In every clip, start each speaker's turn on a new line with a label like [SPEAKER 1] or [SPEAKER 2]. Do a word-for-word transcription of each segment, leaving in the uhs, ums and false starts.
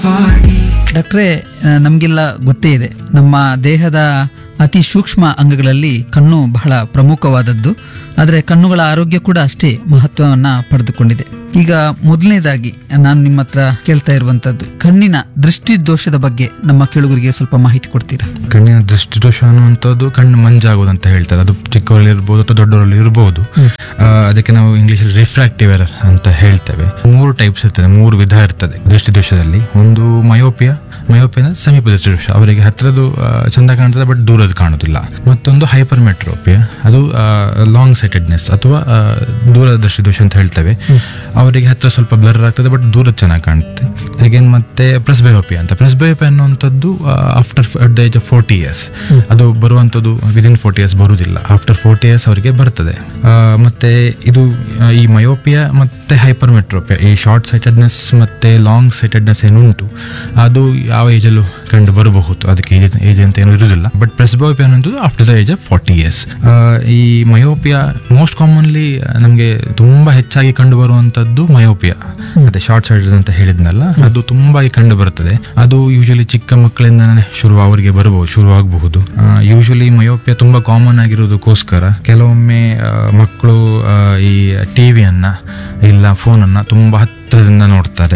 [SPEAKER 1] ಡಾಕ್ಟ್ರೇ, ನಮಗೆಲ್ಲ ಗೊತ್ತೇ ಇದೆ, ನಮ್ಮ ದೇಹದ ಅತಿ ಸೂಕ್ಷ್ಮ ಅಂಗಗಳಲ್ಲಿ ಕಣ್ಣು ಬಹಳ ಪ್ರಮುಖವಾದದ್ದು. ಆದರೆ ಕಣ್ಣುಗಳ ಆರೋಗ್ಯ ಕೂಡ ಅಷ್ಟೇ ಮಹತ್ವವನ್ನ ಪಡೆದುಕೊಂಡಿದೆ. ಈಗ ಮೊದಲನೇದಾಗಿ ನಾನು ನಿಮ್ಮ ಹತ್ರ ಕೇಳ್ತಾ ಇರುವಂತದ್ದು, ಕಣ್ಣಿನ ದೃಷ್ಟಿ ದೋಷದ ಬಗ್ಗೆ ನಮ್ಮ ಕೇಳುಗರಿಗೆ ಸ್ವಲ್ಪ ಮಾಹಿತಿ ಕೊಡ್ತೀರಾ?
[SPEAKER 2] ಕಣ್ಣಿನ ದೃಷ್ಟಿ ದೋಷ ಅನ್ನುವಂಥದ್ದು ಕಣ್ಣು ಮಂಜಾಗೋದು ಅಂತ ಹೇಳ್ತಾರೆ. ಅದು ಚಿಕ್ಕವರಲ್ಲಿ ಇರ್ಬೋದು ಅಥವಾ ದೊಡ್ಡವರಲ್ಲಿ ಇರ್ಬೋದು. ಅದಕ್ಕೆ ನಾವು ಇಂಗ್ಲಿಷ್ ರಿಫ್ರಾಕ್ಟಿವ್ ಎರರ್ ಅಂತ ಹೇಳ್ತೇವೆ. ಮೂರು ಟೈಪ್ಸ್ ಇರ್ತದೆ, ಮೂರು ವಿಧ ಇರ್ತದೆ ದೃಷ್ಟಿ ದೋಷದಲ್ಲಿ. ಒಂದು ಮಯೋಪಿಯಾ, ಮಯೋಪಿಯಾ ಸಮೀಪ ದೃಷ್ಟಿ ದೋಷ, ಅವರಿಗೆ ಹತ್ತಿರದು ಚಂದ ಕಾಣ್ತದೆ ಬಟ್ ದೂರದ್ದು ಕಾಣುದಿಲ್ಲ. ಮತ್ತೊಂದು ಹೈಪರ್ ಮೆಟ್ರೋಪಿಯಾ, ಅದು ಲಾಂಗ್ ಸೈಟೆಡ್ನೆಸ್ ಅಥವಾ ದೂರದ ದೃಷ್ಟಿ ದೋಷ ಅಂತ ಹೇಳ್ತೇವೆ. ಅವರಿಗೆ ಹತ್ತಿರ ಸ್ವಲ್ಪ ಬ್ಲರ್ ಆಗ್ತದೆ ಬಟ್ ದೂರ ಚೆನ್ನಾಗಿ ಕಾಣುತ್ತೆ. ಅಗೇನ್ ಮತ್ತೆ ಪ್ರೆಸ್ಬಯೋಪಿಯಾ ಅಂತ. ಪ್ರೆಸ್ಬಯೋಪಿಯಾ ಅನ್ನುವಂಥದ್ದು after at the age of forty years, ಅದು ಬರುವಂಥದ್ದು ವಿದಿನ್ ಫೋರ್ಟಿ ಇಯರ್ಸ್ ಬರುವುದಿಲ್ಲ, ಆಫ್ಟರ್ ಫೋರ್ಟಿ ಇಯರ್ಸ್ ಅವರಿಗೆ ಬರ್ತದೆ. ಮತ್ತೆ ಇದು ಈ ಮಯೋಪಿಯಾ ಮತ್ತೆ ಹೈಪರ್ ಮೆಟ್ರೋಪಿಯಾ, ಈ ಶಾರ್ಟ್ ಸೈಟೆಡ್ನೆಸ್ ಮತ್ತೆ ಲಾಂಗ್ ಸೈಟೆಡ್ನೆಸ್ ಏನುಂಟು ಅದು ಯಾವ ಏಜಲ್ಲೂ ಕಂಡು ಬರಬಹುದು, ಅದಕ್ಕೆ ಏಜ್ ಏಜ್ ಅಂತ ಏನು ಇರುವುದಿಲ್ಲ. ಬಟ್ ಪ್ರೆಸ್ಬಯೋಪಿಯಾ ಅನ್ನೋದು after the age of forty years. ಈ ಮಯೋಪಿಯಾ ಮೋಸ್ಟ್ ಕಾಮನ್ಲಿ ನಮಗೆ ತುಂಬಾ ಹೆಚ್ಚಾಗಿ ಕಂಡು ಬರುವಂತದ್ದು ಮಯೋಪಿಯಾ, ಅದೇ ಶಾರ್ಟ್ ಸೈಟೆಡ್ ಅಂತ ಹೇಳಿದ್ನಲ್ಲ, ಅದು ತುಂಬಾ ಕಂಡು ಬರುತ್ತದೆ. ಅದು ಯೂಶಲಿ ಚಿಕ್ಕ ಮಕ್ಕಳಿಂದನೇ ಶುರು ಅವರಿಗೆ ಬರಬಹುದು, ಶುರುವಾಗಬಹುದು. ಯೂಶಲಿ ಮಯೋಪಿಯಾ ತುಂಬಾ ಕಾಮನ್ ಆಗಿರೋದಕ್ಕೋಸ್ಕರ ಕೆಲವೊಮ್ಮೆ ಮಕ್ಕಳು ಈ ಟಿವಿಯನ್ನ ಇಲ್ಲ ಫೋನನ್ನ ತುಂಬಾ ಹತ್ತಿರದಿಂದ ನೋಡ್ತಾರೆ.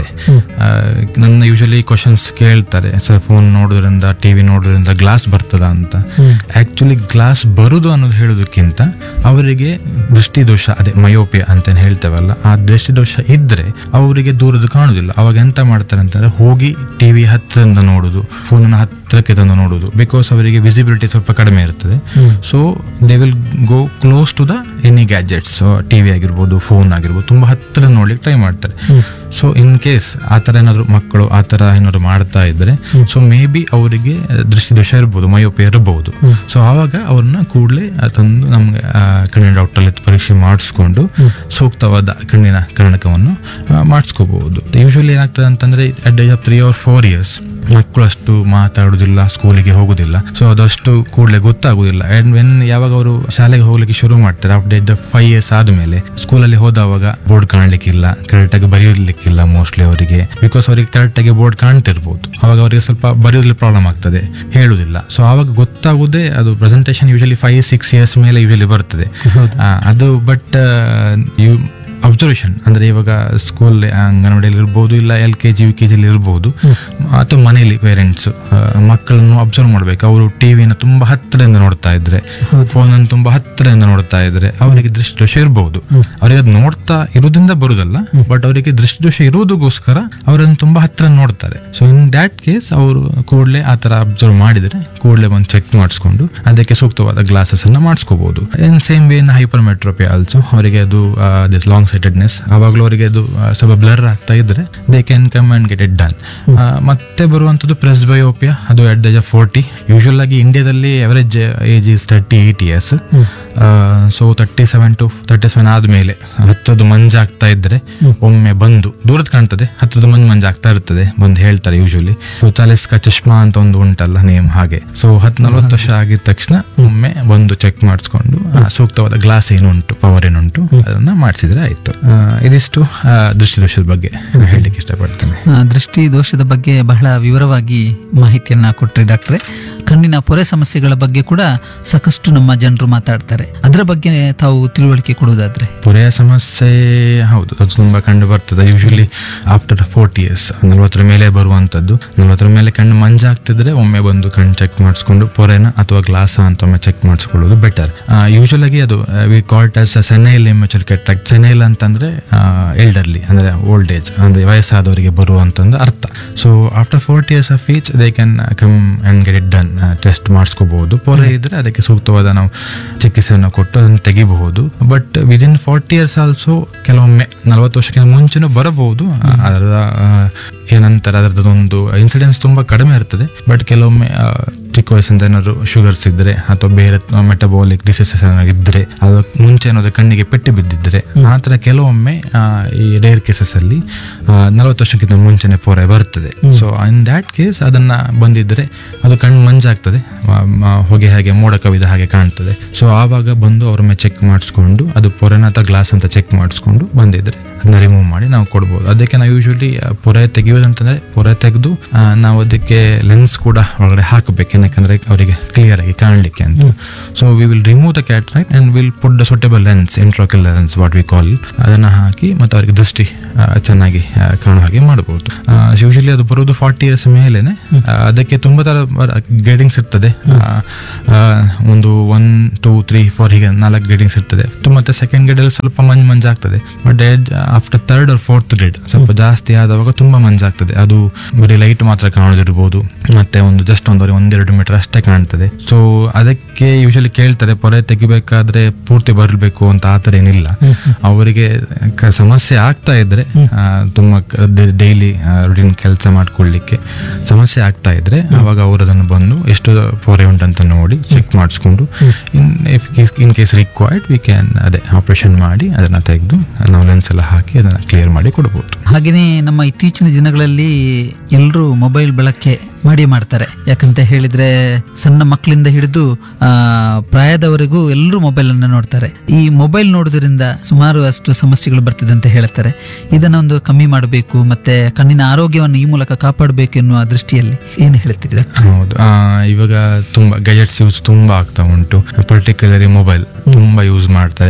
[SPEAKER 2] ನನ್ನ ಯೂಶಲಿ ಕ್ವಶನ್ಸ್ ಕೇಳ್ತಾರೆ, ಸರ್ ಫೋನ್ ನೋಡೋದ್ರಿಂದ ಟಿವಿ ನೋಡೋದ್ರಿಂದ ಗ್ಲಾಸ್ ಬರ್ತದ ಅಂತ. ಆಕ್ಚುಲಿ ಗ್ಲಾಸ್ ಬರುದು ಅನ್ನೋದು ಹೇಳೋದಕ್ಕಿಂತ ಅವರಿಗೆ ದೃಷ್ಟಿ ದೋಷ, ಅದೇ ಮಯೋಪಿಯಾ ಅಂತ ಹೇಳ್ತೇವಲ್ಲ, ಆ ದೃಷ್ಟಿ ದೋಷ ಇದ್ರೆ ಅವರಿಗೆ ದೂರದ್ದು ಕಾಣುದಿಲ್ಲ. ಅವಾಗ ಎಂತ ಮಾಡ್ತಾರೆ ಅಂತಂದ್ರೆ ಹೋಗಿ ಟಿವಿ ಹತ್ತಿರದಿಂದ ನೋಡುದು, ಫೋನನ್ನ ಹತ್ತಿರಕ್ಕೆ ತಂದು ನೋಡುದು. ಬಿಕಾಸ್ ಅವರಿಗೆ ವಿಸಿಬಿಲಿಟಿ ಸ್ವಲ್ಪ ಕಡಿಮೆ ಇರ್ತದೆ. So they will go close to the any gadgets, TV ಆಗಿರ್ಬೋದು, ಫೋನ್ ಆಗಿರ್ಬೋದು, ತುಂಬಾ ಹತ್ತಿರ ನೋಡ್ಲಿಕ್ಕೆ ಟ್ರೈ ಮಾಡ್ತಾರೆ. ಸೊ ಇನ್ ಕೇಸ್ ಆ ಥರ ಏನಾದ್ರು ಮಕ್ಕಳು ಆ ಥರ ಏನಾದ್ರು ಮಾಡ್ತಾ ಇದ್ರೆ, ಸೊ ಮೇ ಬಿ ಅವರಿಗೆ ದೃಷ್ಟಿ ದೋಷ ಇರ್ಬೋದು, ಮಯೋಪಿಯಾ ಇರಬಹುದು. ಸೊ ಆವಾಗ ಅವ್ರನ್ನ ಕೂಡಲೇ ತಂದು ನಮ್ಗೆ ಕಣ್ಣಿನ ಡಾಕ್ಟರ್ ಪರೀಕ್ಷೆ ಮಾಡಿಸ್ಕೊಂಡು ಸೂಕ್ತವಾದ ಕಣ್ಣಿನ ಕರ್ಣಕವನ್ನು ಮಾಡಿಸ್ಕೋಬಹುದು. ಯೂಶಲಿ ಏನಾಗ್ತದೆ ಅಂತಂದ್ರೆ at age of three R four years ಮಕ್ಕಳು ಅಷ್ಟು ಮಾತಾಡುದಿಲ್ಲ, ಸ್ಕೂಲಿಗೆ ಹೋಗುದಿಲ್ಲ. ಸೊ ಅದಷ್ಟು ಕೂಡಲೇ ಗೊತ್ತಾಗುದಿಲ್ಲ. ಅಂಡ್ ವೆನ್ ಯಾವಾಗ ಅವರು ಶಾಲೆಗೆ ಹೋಗ್ಲಿಕ್ಕೆ ಶುರು ಮಾಡ್ತಾರೆ ಆಫ್ಟರ್ ದ ಫೈವ್ ಇಯರ್ಸ್ ಆದ್ಮೇಲೆ, ಸ್ಕೂಲಲ್ಲಿ ಹೋದವಾಗ ಬೋರ್ಡ್ ಕಾಣ್ಲಿಕ್ಕಿಲ್ಲ, ಕರೆಕ್ಟ್ ಆಗಿ ಬರೆಯೋಲಿಕ್ಕಿಲ್ಲ ಮೋಸ್ಟ್ಲಿ ಅವರಿಗೆ. ಬಿಕಾಸ್ ಅವರಿಗೆ ಕರೆಕ್ಟ್ ಆಗಿ ಬೋರ್ಡ್ ಕಾಣ್ತಿರ್ಬೋದು, ಅವಾಗ ಅವರಿಗೆ ಸ್ವಲ್ಪ ಬರೆಯೋದ್ರಲ್ಲಿ ಪ್ರಾಬ್ಲಮ್ ಆಗ್ತದೆ, ಹೇಳುದಿಲ್ಲ. ಸೊ ಆವಾಗ ಗೊತ್ತಾಗುದೇ ಅದು presentation usually five six years ಮೇಲೆ ಯೂಶಲಿ ಬರ್ತದೆ ಅದು. ಬಟ್ ಯು ಅಬ್ಸರ್ವೇಷನ್ ಅಂದ್ರೆ ಇವಾಗ ಸ್ಕೂಲ್ ಅಂಗನವಾಡಿಯಲ್ಲಿ ಇರ್ಬೋದು, ಇಲ್ಲ L K G U K ಜಿಲಿ ಇರ್ಬೋದು, ಅಥವಾ ಮನೆಯಲ್ಲಿ ಪೇರೆಂಟ್ಸ್ ಮಕ್ಕಳನ್ನು ಅಬ್ಸರ್ವ್ ಮಾಡ್ಬೇಕು. ಅವರು ಟಿವಿನ ತುಂಬಾ ಹತ್ತಿರದಿಂದ ನೋಡ್ತಾ ಇದ್ರೆ, ಫೋನ್ ಅನ್ನು ತುಂಬಾ ಹತ್ತಿರದಿಂದ ನೋಡ್ತಾ ಇದ್ರೆ ಅವರಿಗೆ ದೃಷ್ಟಿ ದೋಷ ಇರಬಹುದು. ಅವರಿಗೆ ಅದು ನೋಡ್ತಾ ಇರೋದ್ರಿಂದ ಬರುದಲ್ಲ, ಬಟ್ ಅವರಿಗೆ ದೃಷ್ಟಿ ದೋಷ ಇರುವುದಕ್ಕೋಸ್ಕರ ಅವರನ್ನು ತುಂಬಾ ಹತ್ತಿರ ನೋಡ್ತಾರೆ. ಸೊ ಇನ್ ದ್ಯಾಟ್ ಕೇಸ್ ಅವರು ಕೂಡಲೇ ಆ ತರ ಅಬ್ಸರ್ವ್ ಮಾಡಿದ್ರೆ ಕೂಡಲೇ ಬಂದು ಚೆಕ್ ಮಾಡಿಸ್ಕೊಂಡು ಅದಕ್ಕೆ ಸೂಕ್ತವಾದ ಗ್ಲಾಸಸ್ ಅನ್ನ ಮಾಡಿಸ್ಕೋಬಹುದು. In same way in hyper ಮೆಟ್ರೋಪಿಯಾ also, ಅವರಿಗೆ ಅದು ದಿಸ್ ಲಾಂಗ್ ಸೈಟೆಡ್ನೆಸ್, ಆವಾಗಲೂ ಅವರಿಗೆ ಅದು ಸ್ವಲ್ಪ ಬ್ಲರ್ ಆಗ್ತಾ ಇದ್ರೆ they can come and get it done. ಮತ್ತೆ ಬರುವಂತದ್ದು ಪ್ರೆಸ್ಬಯೋಪಿಯಾ, ಅದು at the age of forty. Usual ಆಗಿ ಇಂಡಿಯಾದಲ್ಲಿ average age is thirty eight years. So thirty seven to thirty seven ಆದ್ಮೇಲೆ ಹತ್ತದ್ದು ಮಂಜಾಗ್ತಾ ಇದ್ರೆ ಒಮ್ಮೆ ಬಂದು, ದೂರದ ಕಾಣ್ತದೆ, ಹತ್ತದ್ದು ಮಂಜು ಮಂಜಾಗ್ತಾ ಇರ್ತದೆ, ಬಂದು ಹೇಳ್ತಾರೆ ಯೂಶುವಲಿ. ಸೊ ಚಾಲಿಸ್ ಕಾ ಚಶ್ಮಾ ಅಂತ ಒಂದು ಉಂಟಲ್ಲ ನೇಮ್, ಹಾಗೆ. ಸೊ ಹತ್ತು ನಲ್ವತ್ತು ವರ್ಷ ಆಗಿದ ತಕ್ಷಣ ಒಮ್ಮೆ ಬಂದು ಚೆಕ್ ಮಾಡಿಸ್ಕೊಂಡು ಸೂಕ್ತವಾದ ಗ್ಲಾಸ್ ಏನುಂಟು, ಪವರ್ ಏನುಂಟು ಅದನ್ನ ಮಾಡಿಸಿದ್ರೆ ಆಯ್ತು. ಇದಿಷ್ಟು ದೃಷ್ಟಿ ದೋಷದ ಬಗ್ಗೆ ಹೇಳಲಿಕ್ಕೆ ಇಷ್ಟಪಡ್ತೇನೆ.
[SPEAKER 1] ದೃಷ್ಟಿ ದೋಷದ ಬಗ್ಗೆ ಬಹಳ ವಿವರವಾಗಿ ಮಾಹಿತಿಯನ್ನ ಕೊಟ್ರಿ ಡಾಕ್ಟ್ರೆ. ಕಣ್ಣಿನ ಪೊರೆ ಸಮಸ್ಯೆಗಳ ಬಗ್ಗೆ ಕೂಡ ಸಾಕಷ್ಟು ನಮ್ಮ ಜನರು ಮಾತಾಡ್ತಾರೆ, ಅದರ ಬಗ್ಗೆ ತಾವು ತಿಳುವಳಿಕೆ ಕೊಡುವುದಾದ್ರೆ?
[SPEAKER 2] ಪೊರೆಯ ಸಮಸ್ಯೆ ಹೌದು, ಅದು ತುಂಬಾ ಕಂಡು ಬರ್ತದೆ. ಯೂಶಲಿ ಆಫ್ಟರ್ ಫೋರ್ಟಿ ಇಯರ್ಸ್, ನಲ್ವತ್ತರ ಮೇಲೆ ಬರುವಂತದ್ದು. ನಲ್ವತ್ತರ ಮೇಲೆ ಕಣ್ಣು ಮಂಜಾಗ್ತಿದ್ರೆ ಒಮ್ಮೆ ಬಂದು ಕಣ್ಣು ಚೆಕ್ ಮಾಡಿಸ್ಕೊಂಡು ಪೊರೆನ ಅಥವಾ ಗ್ಲಾಸ್ ಅಂತ ಒಮ್ಮೆ ಚೆಕ್ ಮಾಡಿಸ್ಕೊಳ್ಳೋದು ಬೆಟರ್. ಯೂಶಲ್ ಆಗಿ ಅದು ವಿ ಕಾಲ್ಡ್ ಆಸ್ ಸೆನೈಲ್ ಇಮ್ಯಾಚುರಲ್ ಕ್ಯಾಟ್ರಾಕ್ಟ್. ಸೆನೈಲ್ ಅಂತಂದ್ರೆ ಎಲ್ಡರ್ಲಿ ಅಂದ್ರೆ ಓಲ್ಡ್ ಏಜ್, ಅಂದ್ರೆ ವಯಸ್ಸಾದವರಿಗೆ ಬರುವಂತಂದು ಅರ್ಥ. So after forty years of age they can come and get it done. Test ಮಾಡಿಸ್ಕೋಬಹುದು. ಪೊರೆ ಇದ್ರೆ ಅದಕ್ಕೆ ಸೂಕ್ತವಾದ ನಾವು ಚಿಕಿತ್ಸೆಯನ್ನು ಕೊಟ್ಟು ಅದನ್ನು ತೆಗಿಬಹುದು. But within forty years also ಕೆಲವೊಮ್ಮೆ ನಲವತ್ತು ವರ್ಷಕ್ಕಿಂತ ಮುಂಚೆನೂ ಬರಬಹುದು. ಅದರ ಏನಂತಾರೆ ಅದರದೊಂದು ಇನ್ಸಿಡೆನ್ಸ್ ತುಂಬಾ ಕಡಿಮೆ ಇರ್ತದೆ. ಬಟ್ ಕೆಲವೊಮ್ಮೆ ಚಿಕ್ಕ ವಯಸ್ಸಿಂದ ಏನಾದ್ರು ಶುಗರ್ಸ್ ಇದ್ರೆ ಅಥವಾ ಬೇರೆ ಮೆಟಬಾಲಿಕ್ ಡಿಸೀಸಸ್ ಇದ್ರೆ, ಅದಕ್ಕೆ ಮುಂಚೆ ಏನಾದ್ರು ಕಣ್ಣಿಗೆ ಪೆಟ್ಟು ಬಿದ್ದಿದ್ರೆ, ಆ ಥರ ಕೆಲವೊಮ್ಮೆ ಆ, ಈ ರೇರ್ ಕೇಸಸ್ ಅಲ್ಲಿ ನಲವತ್ತು ವರ್ಷಕ್ಕಿಂತ ಮುಂಚೆನೆ ಪೊರೆ ಬರ್ತದೆ. ಸೊ ಇನ್ ದ್ಯಾಟ್ ಕೇಸ್ ಅದನ್ನ ಬಂದಿದ್ರೆ ಅದು ಕಣ್ಣು ಮಂಜಾಗ್ತದೆ, ಮ- ಮ- ಹೊಗೆ ಹಾಗೆ ಮೋಡ ಕವಿದ ಹಾಗೆ ಕಾಣ್ತದೆ. ಸೊ ಆವಾಗ ಬಂದು ಅವ್ರೊಮ್ಮೆ ಚೆಕ್ ಮಾಡಿಸ್ಕೊಂಡು ಅದು ಪೊರೆನ ಅಥವಾ ಗ್ಲಾಸ್ ಅಂತ ಚೆಕ್ ಮಾಡಿಸ್ಕೊಂಡು ಬಂದಿದ್ರೆ ಅದನ್ನ ರಿಮೂವ್ ಮಾಡಿ ನಾವು ಕೊಡ್ಬೋದು. ಅದಕ್ಕೆ ನಾವು ಯೂಶಲಿ ಪೊರೆ ತೆಗೆಯೋದಂತಂದ್ರೆ ಪೊರೆ ತೆಗೆದು ನಾವು ಅದಕ್ಕೆ ಲೆನ್ಸ್ ಕೂಡ ಒಳಗಡೆ ಹಾಕಬೇಕು, ಏನಕ್ಕೆ ಅವರಿಗೆ ಕ್ಲಿಯರ್ ಆಗಿ ಕಾಣಲಿಕ್ಕೆ ಅಂತ. So we will remove the cataract and will put the suitable lens, intraocular lens what we call, ಅದನ್ನ ಹಾಕಿ ಮತ್ತೆ ಅವರಿಗೆ ದೃಷ್ಟಿ ಆ, ಚೆನ್ನಾಗಿ ಆ, ಕಾಣುವ ಹಾಗೆ ಮಾಡಬಹುದು. ಯೂಶಲಿ ಅದು ಬರೋದು ಫಾರ್ಟಿ ಇಯರ್ಸ್ ಮೇಲೆನೆ. ಆ, ಅದಕ್ಕೆ ತುಂಬಾ ತರ ಗ್ರೇಡಿಂಗ್ಸ್ ಇರ್ತದೆ. ಆ, ಆ, ಒಂದು ಒನ್ ಟೂ ತ್ರೀ ಫೋರ್ ಹೀಗೆ ನಾಲ್ಕು ಗ್ರೇಡಿಂಗ್ಸ್ ಇರ್ತದೆ. ಮತ್ತೆ ಸೆಕೆಂಡ್ ಗ್ರೇಡ್ ಅಲ್ಲಿ ಸ್ವಲ್ಪ ಮಂಜ್ ಮಂಜಾಗ್ತದೆ. But after third R fourth grade ಸ್ವಲ್ಪ ಜಾಸ್ತಿ ಆದವಾಗ ತುಂಬಾ ಮಂಜಾಗ್ತದೆ. ಅದು ಬರೀ ಲೈಟ್ ಮಾತ್ರ ಕಾಣೋದಿರ್ಬೋದು, ಮತ್ತೆ ಒಂದು ಜಸ್ಟ್ ಒಂದು ಒಂದೆರಡು ಮೀಟರ್ ಅಷ್ಟೇ ಕಾಣ್ತದೆ. ಸೊ ಅದಕ್ಕೆ ಯೂಶಲಿ ಕೇಳ್ತಾರೆ ಪೊರೆ ತೆಗಿಬೇಕಾದ್ರೆ ಪೂರ್ತಿ ಬರಬೇಕು ಅಂತ. ಆ ಥರ ಏನಿಲ್ಲ. ಅವರಿಗೆ ಕ- ಸಮಸ್ಯೆ ಆಗ್ತಾ ಇದ್ರೆ ಆ, ತುಂಬಾ ಡೈಲಿ ರುಟೀನ್ ಕೆಲಸ ಮಾಡ್ಕೊಳ್ಳಿಕ್ಕೆ ಸಮಸ್ಯೆ ಆಗ್ತಾ ಇದ್ರೆ ಅವಾಗ ಅವರು ಅದನ್ನು ಬಂದು ಎಷ್ಟು ಪೊರೆ ಉಂಟಂತ ನೋಡಿ ಚೆಕ್ ಮಾಡಿಸ್ಕೊಂಡು ಇನ್ in case required we can ಅದೇ ಆಪರೇಷನ್ ಮಾಡಿ ಅದನ್ನ ತೆಗೆದು ನಾವು ಲೆನ್ಸ್ ಎಲ್ಲ ಹಾಕಿ ಅದನ್ನ ಕ್ಲಿಯರ್ ಮಾಡಿ ಕೊಡಬಹುದು.
[SPEAKER 1] ಹಾಗೆಯೇ ನಮ್ಮ ಇತ್ತೀಚಿನ ದಿನಗಳಲ್ಲಿ ಎಲ್ಲರೂ ಮೊಬೈಲ್ ಬಳಕೆ ಮಾಡಿ ಮಾಡ್ತಾರೆ. ಯಾಕಂತ ಹೇಳಿದ್ರೆ ಸಣ್ಣ ಮಕ್ಕಳಿಂದ ಹಿಡಿದು ಆ ಪ್ರಾಯದವರೆಗೂ ಎಲ್ಲರೂ ಮೊಬೈಲ್ ಅನ್ನು ನೋಡ್ತಾರೆ. ಈ ಮೊಬೈಲ್ ನೋಡೋದ್ರಿಂದ ಸುಮಾರು ಅಷ್ಟು ಸಮಸ್ಯೆಗಳು ಬರ್ತದೆ ಅಂತ ಹೇಳ್ತಾರೆ. ಇದನ್ನ ಒಂದು ಕಮ್ಮಿ ಮಾಡಬೇಕು, ಮತ್ತೆ ಕಣ್ಣಿನ ಆರೋಗ್ಯವನ್ನು ಈ ಮೂಲಕ ಕಾಪಾಡಬೇಕು ಎನ್ನುವ ದೃಷ್ಟಿಯಲ್ಲಿ ಏನು ಹೇಳ್ತಿದ್ರೆ?
[SPEAKER 2] ಹೌದು, ಆ, ಇವಾಗ ತುಂಬಾ ಗ್ಯಾಜೆಟ್ಸ್ ಯೂಸ್ ತುಂಬಾ ಆಗ್ತಾ ಉಂಟು. ಪರ್ಟಿಕ್ಯುಲರ್ಲಿ ಮೊಬೈಲ್ ತುಂಬಾ ಯೂಸ್ ಮಾಡ್ತಾರೆ.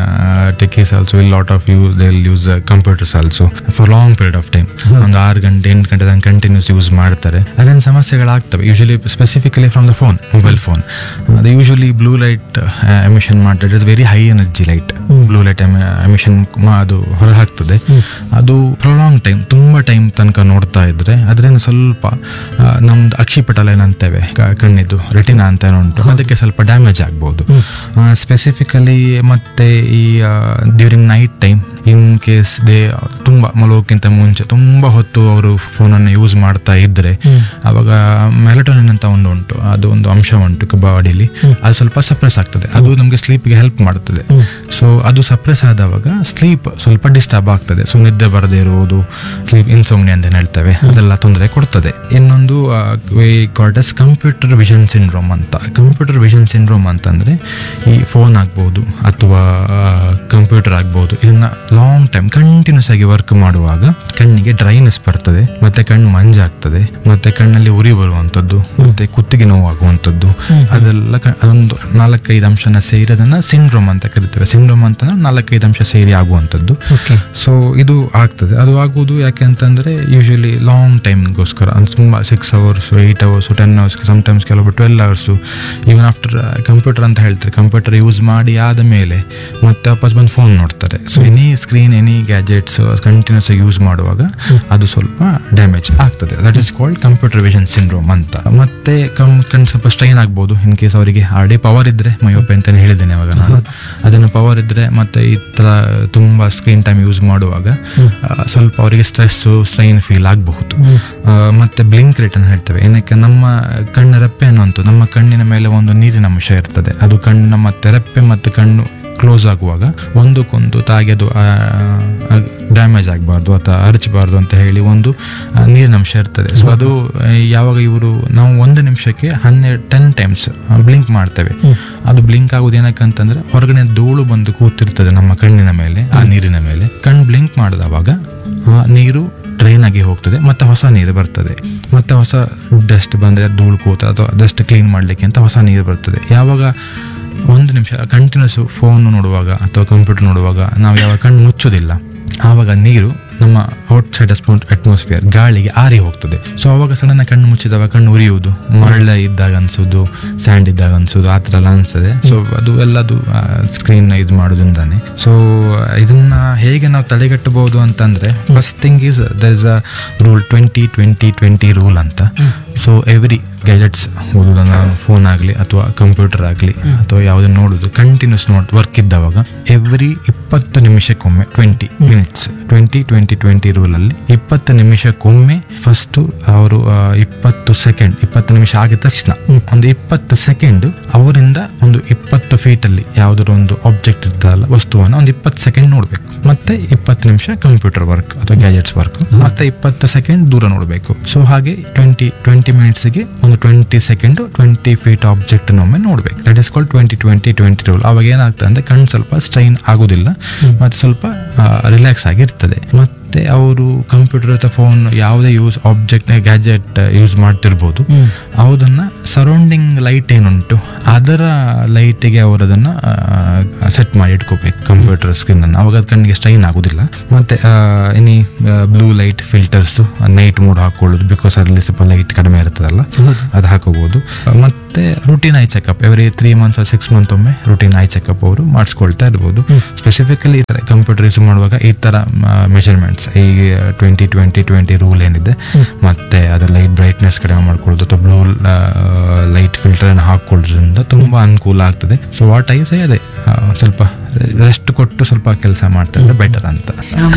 [SPEAKER 2] ಟೆಕೀಸ್ also will lot of use they will use computers also for long period of time. ಒಂದು ಆರು ಗಂಟೆ ಎಂಟು ಗಂಟೆ ತನಕ ಕಂಟಿನ್ಯೂಸ್ ಯೂಸ್ ಮಾಡ್ತಾರೆ. ಅದೇನು ಸಮಸ್ಯೆಗಳಾಗ್ತವೆ usually specifically from the phone, mobile phone. ಅದು ಯೂಶಲಿ ಬ್ಲೂ ಲೈಟ್ ಎಮಿಷನ್ ಮಾಡ್ತಾರೆ. It's very high energy light. Blue light emission ಅದು ಹೊರ ಹಾಕ್ತದೆ. ಅದು ಪ್ರೊಲಾಂಗ್ ಟೈಮ್ ತುಂಬಾ ಟೈಮ್ ತನಕ ನೋಡ್ತಾ ಇದ್ರೆ ಅದರಿಂದ ಸ್ವಲ್ಪ ಆ, ನಮ್ದು ಅಕ್ಷಿಪಟಲ ಏನಂತೇವೆ ಕ- ಕಣ್ಣಿದ್ದು ರೆಟಿನಾ ಅಂತ ಏನೋ ಉಂಟು, ಅದಕ್ಕೆ ಸ್ವಲ್ಪ ಡ್ಯಾಮೇಜ್ ಆಗ್ಬೋದು ಸ್ಪೆಸಿಫಿಕಲಿ. ಮತ್ತೆ ಈ during night time in case they ತುಂಬಾ ಮಲಗೋಕ್ಕಿಂತ ಮುಂಚೆ ತುಂಬಾ ಹೊತ್ತು ಅವರು ಫೋನನ್ನು ಯೂಸ್ ಮಾಡ್ತಾ ಇದ್ರೆ ಅವಾಗ ಮೆಲಟೋನಿನ್ ಅಂತ ಒಂದು ಉಂಟು, ಅದು ಒಂದು ಅಂಶ ಉಂಟು ಬಾಡಿಲಿ, ಅದು ಸ್ವಲ್ಪ ಸಪ್ರೆಸ್ ಆಗ್ತದೆ. ಅದು ನಮಗೆ ಸ್ಲೀಪ್ಗೆ ಹೆಲ್ಪ್ ಮಾಡುತ್ತದೆ. ಸೊ ಅದು ಸಪ್ರೆಸ್ ಆದವಾಗ ಸ್ಲೀಪ್ ಸ್ವಲ್ಪ ಡಿಸ್ಟರ್ಬ್ ಆಗ್ತದೆ. ಸೊ ನಿದ್ದೆ ಬರದೇ ಇರುವುದು, ಸ್ಲೀಪ್ ಇನ್ಸೋಮ್ನಿ ಅಂತ ಹೇಳ್ತೇವೆ, ಅದೆಲ್ಲ ತೊಂದರೆ ಕೊಡ್ತದೆ. ಇನ್ನೊಂದು ಕಾಲ್ಡಸ್ ಕಂಪ್ಯೂಟರ್ ವಿಷನ್ ಸಿಂಡ್ರೋಮ್ ಅಂತ. ಕಂಪ್ಯೂಟರ್ ವಿಷನ್ ಸಿಂಡ್ರೋಮ್ ಅಂತಂದ್ರೆ ಈ ಫೋನ್ ಆಗ್ಬೋದು ಅಥವಾ ಕಂಪ್ಯೂಟರ್ ಆಗ್ಬೋದು, ಇದನ್ನ ಲಾಂಗ್ ಟೈಮ್ ಕಂಟಿನ್ಯೂಸ್ ಆಗಿ ವರ್ಕ್ ಮಾಡುವಾಗ ಕಣ್ಣಿಗೆ ಡ್ರೈನೆಸ್ ಬರ್ತದೆ, ಮತ್ತೆ ಕಣ್ಣು ಮಂಜಾಗ್ತದೆ, ಮತ್ತೆ ಕಣ್ಣಲ್ಲಿ ಉರಿ ಬರುವಂತದ್ದು, ಮತ್ತೆ ಕುತ್ತಿಗೆ ನೋವಾಗುವಂಥದ್ದು, ಅದೆಲ್ಲ ಕ- ಅದೊಂದು ನಾಲ್ಕೈದು ಅಂಶನ ಸೇರಿ ಅದನ್ನ ಸಿಂಡ್ರೋಮ್ ಅಂತ ಕರಿತೇವೆ. ಸಿಂಡ್ರೋಮ್ ಅಂತ ನಾಲ್ಕೈದು ಅಂಶ ಸೇರಿ ಆಗುವಂಥದ್ದು. ಸೊ ಇದು ಆಗ್ತದೆ. ಅದು ಆಗುವುದು ಯಾಕೆ ಅಂತಂದ್ರೆ ಯೂಶಲಿ ಲಾಂಗ್ ಟೈಮ್ಗೋಸ್ಕರ, ಅಂದ್ರೆ ತುಂಬಾ six hours eight hours ten hours sometimes ಕೆಲವೊಬ್ಬರು twelve hours even after computer ಅಂತ ಹೇಳ್ತಾರೆ. ಕಂಪ್ಯೂಟರ್ ಯೂಸ್ ಮಾಡಿ ಆದ ಮೇಲೆ ಮತ್ತೆ ವಾಪಸ್ ಬಂದು ಫೋನ್ ನೋಡ್ತಾರೆ. So any screen any gadgets continuous ಆಗಿ ಯೂಸ್ ಮಾಡುವಾಗ ಅದು ಸ್ವಲ್ಪ ಡ್ಯಾಮೇಜ್ ಆಗ್ತದೆ. That is called computer vision syndrome ಅಂತ. ಮತ್ತೆ ಕಣ್ ಕಣ್ ಸ್ವಲ್ಪ ಸ್ಟ್ರೈನ್ ಆಗ್ಬೋದು ಇನ್ ಕೇಸ್ ಅವರಿಗೆ ಆಲ್ರೆಡಿ ಪವರ್ ಇದ್ರೆ, ಮಯೋಪೆ ಅಂತಾನೆ ಹೇಳಿದ್ದೇನೆ ಅವಾಗ ನಾನು. ಅದನ್ನು ಪವರ್ ಇದ್ರೆ ಮತ್ತೆ ಈ ತರ ತುಂಬಾ ಸ್ಕ್ರೀನ್ ಟೈಮ್ ಯೂಸ್ ಮಾಡುವಾಗ ಆ, ಸ್ವಲ್ಪ ಅವರಿಗೆ ಸ್ಟ್ರೆಸ್ ಸ್ಟ್ರೈನ್ ಫೀಲ್ ಆಗಬಹುದು. ಮತ್ತೆ ಬ್ಲಿಂಕ್ ರೇಟ್ ಅಂತ ಹೇಳ್ತೇವೆ. ಏನಕ್ಕೆ ನಮ್ಮ ಕಣ್ಣ ರೆಪ್ಪೆ ಅನ್ನುವಂಥ ನಮ್ಮ ಕಣ್ಣಿನ ಮೇಲೆ ಒಂದು ನೀರಿನ ಅಂಶ ಇರ್ತದೆ. ಅದು ಕಣ್ಣ ಮತ್ತೆ ರೆಪ್ಪೆ ಮತ್ತು ಕಣ್ಣು ಕ್ಲೋಸ್ ಆಗುವಾಗ ಒಂದಕ್ಕೊಂದು ತಾಗಿ ಅದು ಡ್ಯಾಮೇಜ್ ಆಗಬಾರ್ದು ಅಥವಾ ಅರಚಬಾರ್ದು ಅಂತ ಹೇಳಿ ಒಂದು ಆ, ನೀರಿನ ಅಂಶ ಇರ್ತದೆ. ಸೊ ಅದು ಆ, ಯಾವಾಗ ಇವರು ನಾವು ಒಂದು ನಿಮಿಷಕ್ಕೆ ಹನ್ನೆರಡು ಟೆನ್ ಟೈಮ್ಸ್ ಬ್ಲಿಂಕ್ ಮಾಡ್ತೇವೆ. ಅದು ಬ್ಲಿಂಕ್ ಆಗೋದು ಏನಕ್ಕಂತಂದ್ರೆ ಹೊರಗಡೆ ಧೂಳು ಬಂದು ಕೂತಿರ್ತದೆ ನಮ್ಮ ಕಣ್ಣಿನ ಮೇಲೆ, ಆ ನೀರಿನ ಮೇಲೆ. ಕಣ್ಣು ಬ್ಲಿಂಕ್ ಮಾಡಿದವಾಗ ಆ ನೀರು ಡ್ರೈನ್ ಆಗಿ ಹೋಗ್ತದೆ, ಮತ್ತೆ ಹೊಸ ನೀರು ಬರ್ತದೆ. ಮತ್ತೆ ಹೊಸ ಡಸ್ಟ್ ಬಂದರೆ ಧೂಳು ಕೂತ ಅಥವಾ ಡಸ್ಟ್ ಕ್ಲೀನ್ ಮಾಡಲಿಕ್ಕೆ ಅಂತ ಹೊಸ ನೀರು ಬರ್ತದೆ. ಯಾವಾಗ ಒಂದು ನಿಮಿಷ ಕಂಟಿನ್ಯೂಸ್ ಫೋನ್ ನೋಡುವಾಗ ಅಥವಾ ಕಂಪ್ಯೂಟರ್ ನೋಡುವಾಗ ನಾವು ಯಾವ ಕಣ್ಣು ಮುಚ್ಚೋದಿಲ್ಲ, ಆವಾಗ ನೀರು ನಮ್ಮ ಔಟ್ ಸೈಡ್ ಅಟ್ಮಾಸ್ಫಿಯರ್ ಗಾಳಿಗೆ ಆರಿ ಹೋಗ್ತದೆ. ಸೊ ಅವಾಗ ಸಡನ್ ಕಣ್ಣು ಮುಚ್ಚಿದವಾಗ ಕಣ್ಣು ಉರಿಯುವುದು, ಮರಳ ಇದ್ದಾಗ ಅನ್ಸೋದು, ಸ್ಯಾಂಡ್ ಇದ್ದಾಗ ಅನ್ಸೋದು, ಆ ಥರ ಎಲ್ಲ ಅನ್ಸ್ತದೆ. ಸೊ ಅದು ಎಲ್ಲದು ಸ್ಕ್ರೀನ್ ಇದು ಮಾಡೋದ್ರಿಂದಾನೆ. ಸೊ ಇದನ್ನ ಹೇಗೆ ನಾವು ತಡೆಗಟ್ಟಬಹುದು ಅಂತಂದ್ರೆ first thing is there is a rule twenty twenty twenty rule ಅಂತ. ಸೊ ಎವ್ರಿ ಗ್ಯಾಜೆಟ್ಸ್ ಓದೋದನ್ನ ಫೋನ್ ಆಗಲಿ ಅಥವಾ ಕಂಪ್ಯೂಟರ್ ಆಗಲಿ ಅಥವಾ ಯಾವುದನ್ನು ನೋಡೋದು ಕಂಟಿನ್ಯೂಸ್ ನೋಡ್ ವರ್ಕ್ ಇದ್ದವಾಗ ಎವ್ರಿ ಇಪ್ಪತ್ತು ನಿಮಿಷಕ್ಕೊಮ್ಮೆ twenty minutes twenty twenty twenty twenty rule ಅಲ್ಲಿ ಇಪ್ಪತ್ತು ನಿಮಿಷಕ್ಕೊಮ್ಮೆ ಫಸ್ಟ್ ಅವರು ಆ, ಇಪ್ಪತ್ತು ಸೆಕೆಂಡ್ ಇಪ್ಪತ್ತು ನಿಮಿಷ ಆಗಿದ ತಕ್ಷಣ ಒಂದು ಇಪ್ಪತ್ತು ಸೆಕೆಂಡ್ ಅವರಿಂದ ಒಂದು ಇಪ್ಪತ್ತು ಫೀಟ್ ಅಲ್ಲಿ ಯಾವ್ದಾದ್ರು ಒಂದು ಆಬ್ಜೆಕ್ಟ್ ಇರ್ತದಲ್ಲ ವಸ್ತುವನ್ನ ಒಂದು ಇಪ್ಪತ್ತು ಸೆಕೆಂಡ್ ನೋಡ್ಬೇಕು, ಮತ್ತೆ ಇಪ್ಪತ್ತು ನಿಮಿಷ ಕಂಪ್ಯೂಟರ್ ವರ್ಕ್ ಅಥವಾ ಗ್ಯಾಜೆಟ್ಸ್ ವರ್ಕ್, ಮತ್ತೆ ಇಪ್ಪತ್ತು ಸೆಕೆಂಡ್ ದೂರ ನೋಡಬೇಕು. ಸೊ ಹಾಗೆ ಟ್ವೆಂಟಿ ಟ್ವೆಂಟಿ ಮಿನಿಟ್ಸ್ಗೆ ಒಂದು twenty second twenty feet object ಒಮ್ಮೆ ನೋಡ್ಬೇಕು. That is called twenty twenty twenty rule. ಅವಾಗ ಏನಾಗ್ತದೆ ಅಂದ್ರೆ ಕಣ್ಣು ಸ್ವಲ್ಪ ಸ್ಟ್ರೈನ್ ಆಗುದಿಲ್ಲ ಮತ್ತೆ ಸ್ವಲ್ಪ ರಿಲ್ಯಾಕ್ಸ್ ಆಗಿರ್ತದೆ. ಮತ್ತೆ ಅವರು ಕಂಪ್ಯೂಟರ್ ಅಥವಾ ಫೋನ್ ಯಾವುದೇ ಯೂಸ್ ಆಬ್ಜೆಕ್ಟ್ ಗ್ಯಾಜೆಟ್ ಯೂಸ್ ಮಾಡ್ತಿರ್ಬೋದು, ಅದನ್ನ ಸರೌಂಡಿಂಗ್ ಲೈಟ್ ಏನುಂಟು ಅದರ ಲೈಟಿಗೆ ಅವರು ಅದನ್ನ ಸೆಟ್ ಮಾಡಿ ಇಟ್ಕೋಬೇಕು ಕಂಪ್ಯೂಟರ್ ಸ್ಕ್ರೀನ್ ಅನ್ನು. ಅವಾಗ ಅದು ಕಣ್ಣಿಗೆ ಸ್ಟ್ರೈನ್ ಆಗುದಿಲ್ಲ. ಮತ್ತೆ ಇನಿ blue light filters night mode ಹಾಕೊಳ್ಳೋದು, ಬಿಕಾಸ್ ಅದರಲ್ಲಿ ಸ್ವಲ್ಪ ಲೈಟ್ ಕಡಿಮೆ ಇರ್ತದಲ್ಲ, ಅದು ಹಾಕೋಬಹುದು. ಮತ್ತೆ routine I checkup every three months six month ಒಮ್ಮೆ ರುಟೀನ್ ಐ ಚೆಕಪ್ ಅವರು ಮಾಡಿಸ್ಕೊಳ್ತಾ ಇರ್ಬೋದು. ಸ್ಪೆಸಿಫಿಕಲಿ ಈ ತರ ಕಂಪ್ಯೂಟರ್ ಯೂಸ್ ಮಾಡುವಾಗ ಈ ತರ ಮೆಷರ್ಮೆಂಟ್ಸ್, ಈ ಟ್ವೆಂಟಿ ಟ್ವೆಂಟಿ ಟ್ವೆಂಟಿ ರೂಲ್ ಏನಿದೆ, ಮತ್ತೆ ಅದರ ಲೈಟ್ ಬ್ರೈಟ್ನೆಸ್ ಕಡಿಮೆ ಮಾಡ್ಕೊಳ್ಳೋದು ಅಥವಾ ಬ್ಲೂ ಲೈಟ್ ಫಿಲ್ಟರ್ ಅನ್ನು ಹಾಕೊಳ್ಳೋದ್ರಿಂದ ತುಂಬಾ ಅನುಕೂಲ ಆಗ್ತದೆ. ಸೊ ವಾಟ್ ಐ ಸೇ ಅದೇ ಸ್ವಲ್ಪ ರೆಸ್ಟ್ ಕೊಟ್ಟು ಸ್ವಲ್ಪ ಕೆಲಸ ಮಾಡ್ತಾ ಇದ್ರೆ ಬೆಟರ್ ಅಂತ.